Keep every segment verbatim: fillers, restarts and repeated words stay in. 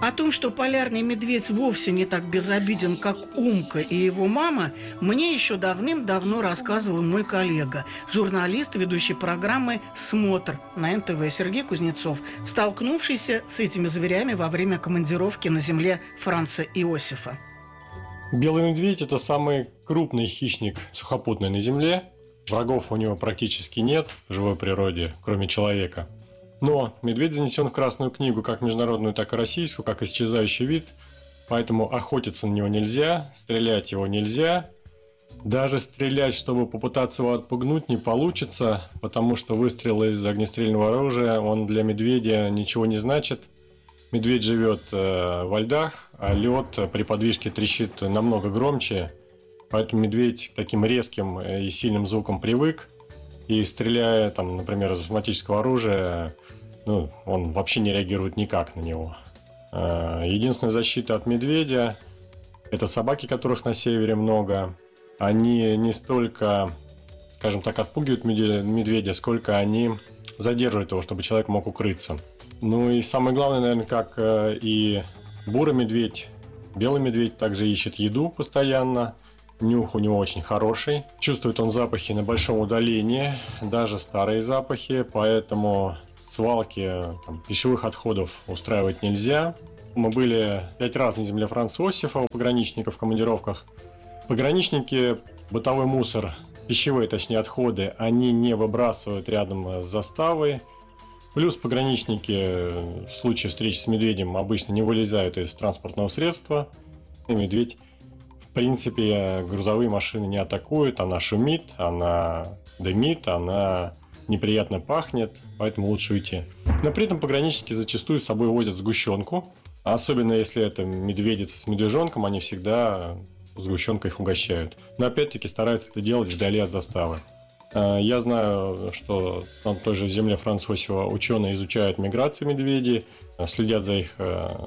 О том, что полярный медведь вовсе не так безобиден, как Умка и его мама, мне еще давным-давно рассказывал мой коллега, журналист, ведущий программы «Смотр» на эн тэ вэ Сергей Кузнецов, столкнувшийся с этими зверями во время командировки на земле Франца Иосифа. Белый медведь – это самый крупный хищник сухопутный на Земле. Врагов у него практически нет в живой природе, кроме человека. Но медведь занесен в Красную книгу как международную, так и российскую, как исчезающий вид. Поэтому охотиться на него нельзя, стрелять его нельзя. Даже стрелять, чтобы попытаться его отпугнуть, не получится, потому что выстрел из огнестрельного оружия, он для медведя ничего не значит. Медведь живет э, во льдах, а лед при подвижке трещит намного громче. Поэтому медведь к таким резким и сильным звукам привык. И стреляя, там, например, из автоматического оружия, ну, он вообще не реагирует никак на него. Единственная защита от медведя – это собаки, которых на севере много. Они не столько, скажем так, отпугивают медведя, сколько они задерживают его, чтобы человек мог укрыться. Ну и самое главное, наверное, как и бурый медведь, белый медведь также ищет еду постоянно. Нюх у него очень хороший. Чувствует он запахи на большом удалении, даже старые запахи, поэтому свалки там, пищевых отходов устраивать нельзя. Мы были пять раз на земле Франца Иосифа у пограничников в командировках. Пограничники бытовой мусор, пищевые, точнее, отходы, они не выбрасывают рядом с заставой. Плюс пограничники в случае встречи с медведем обычно не вылезают из транспортного средства. И медведь, в принципе, грузовые машины не атакует, она шумит, она дымит, она неприятно пахнет, поэтому лучше уйти. Но при этом пограничники зачастую с собой возят сгущенку, особенно если это медведица с медвежонком, они всегда сгущенкой их угощают. Но опять-таки стараются это делать вдали от заставы. Я знаю, что на той же земле Франца Иосифа ученые изучают миграции медведей, следят за их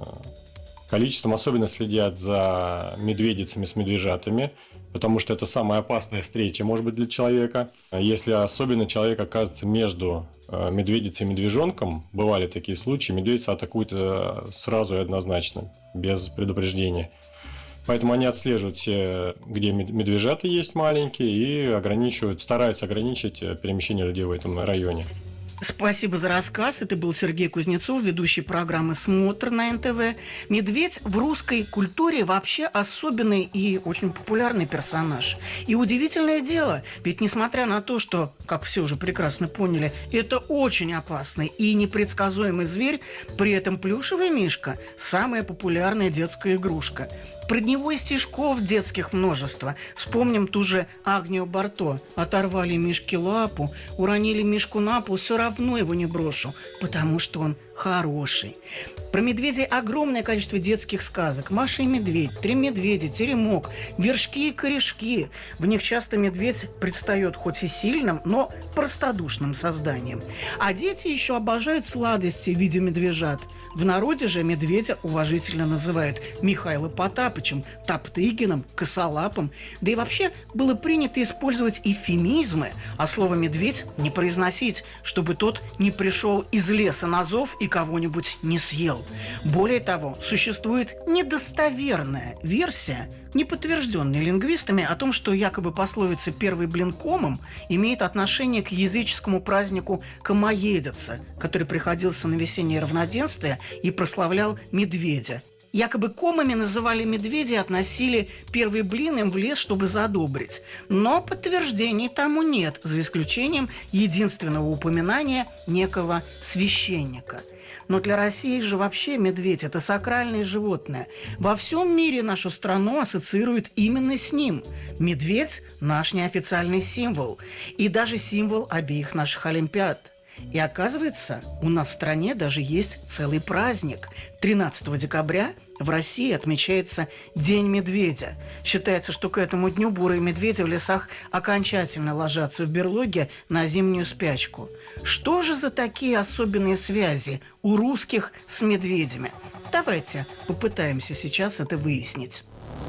количеством, особенно следят за медведицами с медвежатами, потому что это самая опасная встреча, может быть, для человека. Если особенно человек оказывается между медведицей и медвежонком, бывали такие случаи, медведица атакует сразу и однозначно, без предупреждения. Поэтому они отслеживают все, где медвежата есть маленькие, и ограничивают, стараются ограничить перемещение людей в этом районе. Спасибо за рассказ. Это был Сергей Кузнецов, ведущий программы «Смотр» на эн тэ вэ. Медведь в русской культуре вообще особенный и очень популярный персонаж. И удивительное дело, ведь несмотря на то, что, как все уже прекрасно поняли, это очень опасный и непредсказуемый зверь, при этом плюшевый мишка – самая популярная детская игрушка. Про него и стишков детских множество. Вспомним ту же Агнию Барто. Оторвали мишке лапу, уронили мишку на пол, все равно его не брошу, потому что он хороший. Про медведей огромное количество детских сказок. Маша и медведь, три медведя, теремок, вершки и корешки. В них часто медведь предстает хоть и сильным, но простодушным созданием. А дети еще обожают сладости в виде медвежат. В народе же медведя уважительно называют Михаилом Потапычем, Топтыгиным, Косолапым. Да и вообще было принято использовать эвфемизмы, а слово «медведь» не произносить, чтобы тот не пришел из леса на зов и кого-нибудь не съел. Более того, существует недостоверная версия, не подтвержденная лингвистами, о том, что якобы пословица «первый блин комом» имеет отношение к языческому празднику Комоедица, который приходился на весеннее равноденствие и прославлял медведя. Якобы комами называли медведей и относили первый блин им в лес, чтобы задобрить. Но подтверждений тому нет, за исключением единственного упоминания некого священника. Но для России же вообще медведь – это сакральное животное. Во всем мире нашу страну ассоциируют именно с ним. Медведь – наш неофициальный символ. И даже символ обеих наших олимпиад. И оказывается, у нас в стране даже есть целый праздник. тринадцатого декабря в России отмечается День медведя. Считается, что к этому дню бурые медведи в лесах окончательно ложатся в берлоге на зимнюю спячку. Что же за такие особенные связи у русских с медведями? Давайте попытаемся сейчас это выяснить.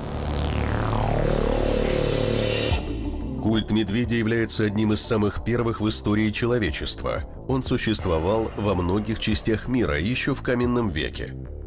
Культ медведя является одним из самых первых в истории человечества. Он существовал во многих частях мира еще в каменном веке.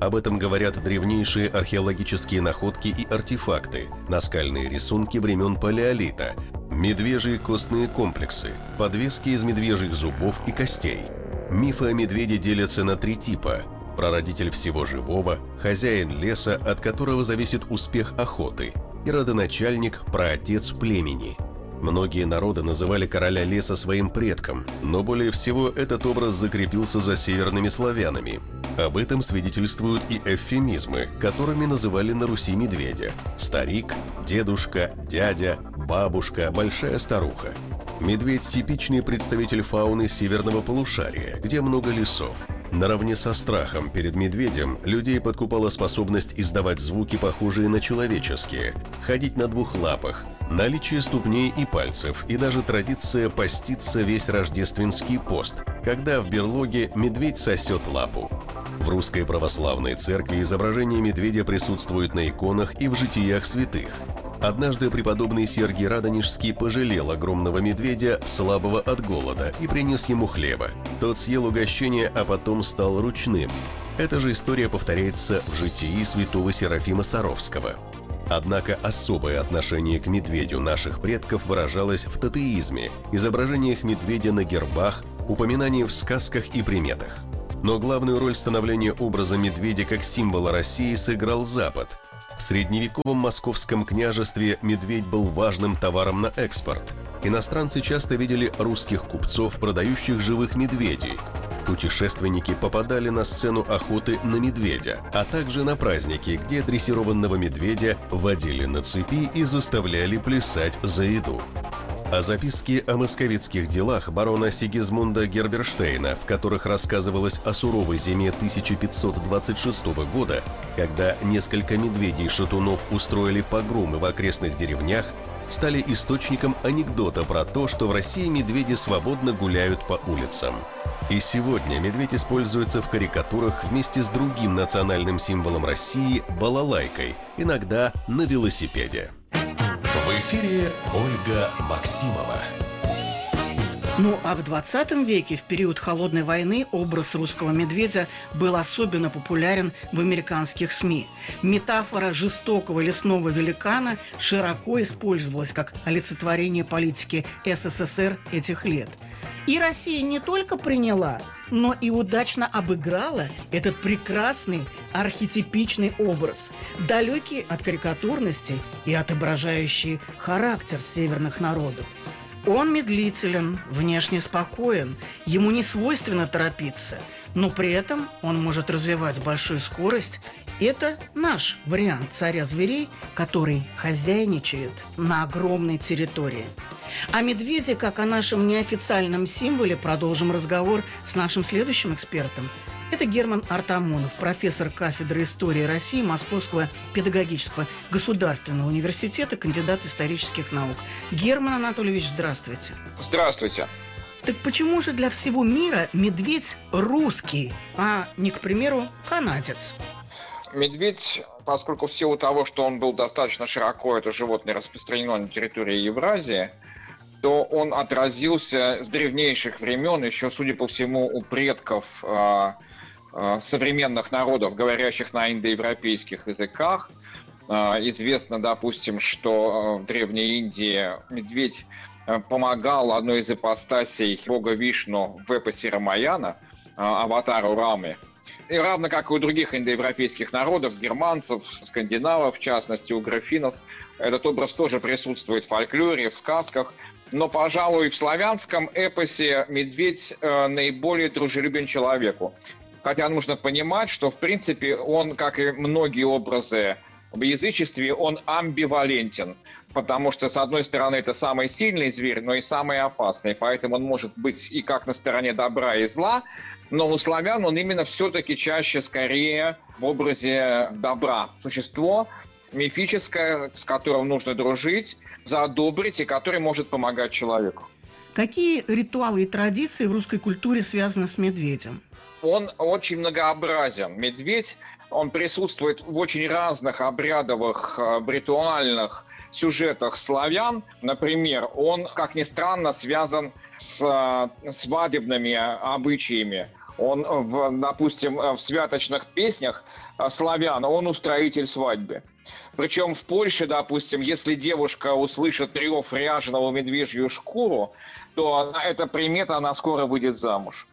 Об этом говорят древнейшие археологические находки и артефакты, наскальные рисунки времен Палеолита, медвежьи костные комплексы, подвески из медвежьих зубов и костей. Мифы о медведе делятся на три типа: прародитель всего живого, хозяин леса, от которого зависит успех охоты, и родоначальник, праотец племени. Многие народы называли короля леса своим предком, но более всего этот образ закрепился за северными славянами. Об этом свидетельствуют и эвфемизмы, которыми называли на Руси медведя: старик, дедушка, дядя, бабушка, большая старуха. Медведь – типичный представитель фауны северного полушария, где много лесов. Наравне со страхом перед медведем людей подкупала способность издавать звуки, похожие на человеческие, ходить на двух лапах, наличие ступней и пальцев, и даже традиция поститься весь рождественский пост, когда в берлоге медведь сосет лапу. В Русской Православной Церкви изображение медведя присутствует на иконах и в житиях святых. Однажды преподобный Сергий Радонежский пожалел огромного медведя, слабого от голода, и принес ему хлеба. Тот съел угощение, а потом стал ручным. Эта же история повторяется в житии святого Серафима Саровского. Однако особое отношение к медведю наших предков выражалось в тотеизме, изображениях медведя на гербах, упоминании в сказках и приметах. Но главную роль становления образа медведя как символа России сыграл Запад. В средневековом московском княжестве медведь был важным товаром на экспорт. Иностранцы часто видели русских купцов, продающих живых медведей. Путешественники попадали на сцену охоты на медведя, а также на праздники, где дрессированного медведя водили на цепи и заставляли плясать за еду. А записки о московитских делах барона Сигизмунда Герберштейна, в которых рассказывалось о суровой зиме тысяча пятьсот двадцать шестого года, когда несколько медведей-шатунов устроили погромы в окрестных деревнях, стали источником анекдота про то, что в России медведи свободно гуляют по улицам. И сегодня медведь используется в карикатурах вместе с другим национальным символом России – балалайкой, иногда на велосипеде. В эфире Ольга Максимова. Ну а в двадцатом веке, в период Холодной войны, образ русского медведя был особенно популярен в американских СМИ. Метафора жестокого лесного великана широко использовалась как олицетворение политики СССР этих лет. И Россия не только приняла, но и удачно обыграла этот прекрасный архетипичный образ, далекий от карикатурности и отображающий характер северных народов. Он медлителен, внешне спокоен, ему не свойственно торопиться, но при этом он может развивать большую скорость. Это наш вариант царя зверей, который хозяйничает на огромной территории. О медведе, как о нашем неофициальном символе, продолжим разговор с нашим следующим экспертом. Это Герман Артамонов, профессор кафедры истории России Московского педагогического государственного университета, кандидат исторических наук. Герман Анатольевич, здравствуйте. Здравствуйте. Так почему же для всего мира медведь русский, а не, к примеру, канадец? Медведь, поскольку в силу того, что он был достаточно широко, это животное распространено на территории Евразии, то он отразился с древнейших времен, еще, судя по всему, у предков э, э, современных народов, говорящих на индоевропейских языках. Э, известно, допустим, что в Древней Индии медведь э, помогал одной из ипостасей бога Вишну в эпосе Рамаяна, э, аватару Рамы. И равно как и у других индоевропейских народов, германцев, скандинавов, в частности у графинов, этот образ тоже присутствует в фольклоре, в сказках. Но, пожалуй, в славянском эпосе медведь э, наиболее дружелюбен человеку. Хотя нужно понимать, что, в принципе, он, как и многие образы в язычестве, он амбивалентен. Потому что, с одной стороны, это самый сильный зверь, но и самый опасный. Поэтому он может быть и как на стороне добра и зла, но у славян он именно все-таки чаще, скорее, в образе добра. Существо мифическое, с которым нужно дружить, задобрить, и который может помогать человеку. Какие ритуалы и традиции в русской культуре связаны с медведем? Он очень многообразен. Медведь, он присутствует в очень разных обрядовых, ритуальных сюжетах славян. Например, он, как ни странно, связан с свадебными обычаями. Он, в, допустим, в святочных песнях славян, он устроитель свадьбы. Причем в Польше, допустим, если девушка услышит рев ряженого медвежью шкуру, то это примета, она скоро выйдет замуж.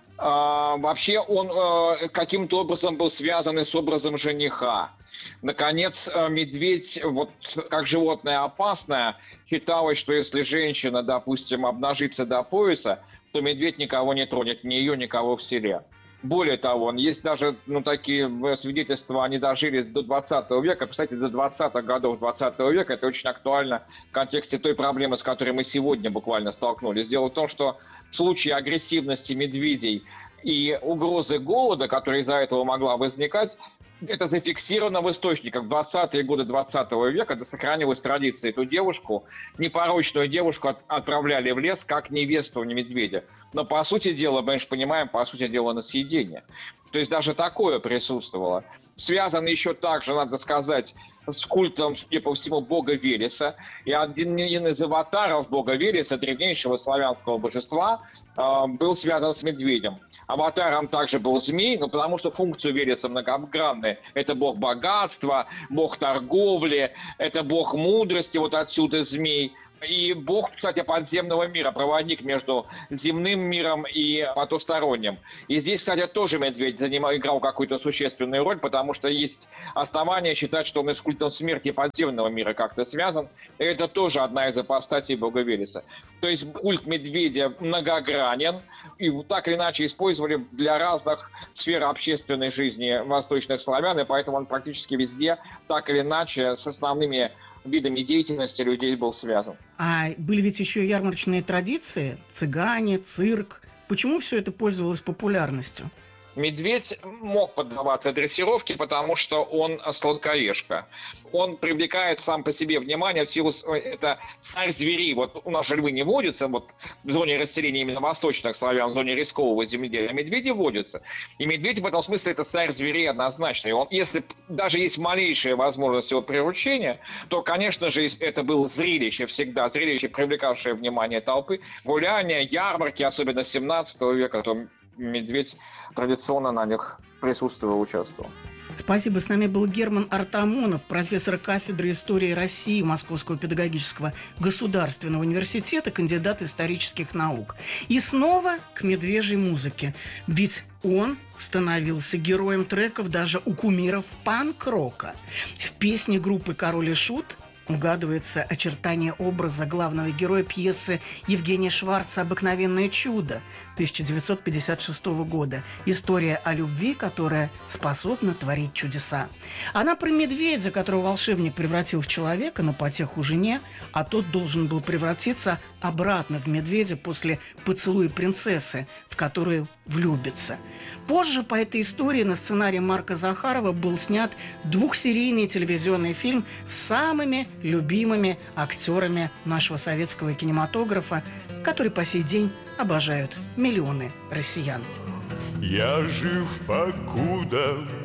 А, вообще он а, каким-то образом был связан и с образом жениха. Наконец, медведь, вот как животное опасное, считалось, что если женщина, допустим, обнажится до пояса, то медведь никого не тронет, ни ее, никого в селе. Более того, есть даже ну, такие свидетельства, они дожили до двадцатого века. Кстати, до двадцатых годов двадцатого века это очень актуально в контексте той проблемы, с которой мы сегодня буквально столкнулись. Дело в том, что в случае агрессивности медведей и угрозы голода, которая из-за этого могла возникать, это зафиксировано в источниках. В двадцатые годы двадцатого века это сохранилась традиция. Эту девушку, непорочную девушку, от, отправляли в лес как невесту медведя. Но по сути дела, мы же понимаем, по сути дела на съедение. То есть даже такое присутствовало. Связано еще также, надо сказать, с культом, судя по всему, бога Велеса. И один из аватаров бога Велеса, древнейшего славянского божества, был связан с медведем. Аватаром также был змей, но потому что функцию Велеса многогранная. Это бог богатства, бог торговли, это бог мудрости, вот отсюда змей. И бог, кстати, подземного мира, проводник между земным миром и потусторонним. И здесь, кстати, тоже медведь занимал, играл какую-то существенную роль, потому что есть основания считать, что он и с культом смерти подземного мира как-то связан. И это тоже одна из апостатей бога Велеса. То есть культ медведя многогранен, и так или иначе использовали для разных сфер общественной жизни восточных славян, и поэтому он практически везде так или иначе с основными видами деятельности людей был связан. А были ведь еще ярмарочные традиции, цыгане, цирк. Почему все это пользовалось популярностью? Медведь мог поддаваться дрессировке, потому что он сладкоежка. Он привлекает сам по себе внимание в силу... Это царь зверей. Вот у нас же львы не водятся, вот в зоне расселения именно восточных славян, в зоне рискового земледелия, а медведи водятся. И медведь в этом смысле это царь зверей однозначно. И он, если даже есть малейшая возможность его приручения, то, конечно же, это было зрелище всегда, зрелище, привлекавшее внимание толпы. Гуляния, ярмарки, особенно семнадцатого века, то медведь традиционно на них присутствовал, участвовал. Спасибо. С нами был Герман Артамонов, профессор кафедры истории России Московского педагогического государственного университета, кандидат исторических наук. И снова к медвежьей музыке. Ведь он становился героем треков даже у кумиров панк-рока. В песне группы «Король и Шут» угадывается очертание образа главного героя пьесы Евгения Шварца «Обыкновенное чудо» тысяча девятьсот пятьдесят шестого года. История о любви, которая способна творить чудеса. Она про медведя, которого волшебник превратил в человека на потеху жене, а тот должен был превратиться обратно в медведя после поцелуя принцессы, в которую влюбится. Позже по этой истории на сценарий Марка Захарова был снят двухсерийный телевизионный фильм с самыми любимыми актерами нашего советского кинематографа, который по сей день обожают миллионы россиян. Я жив покуда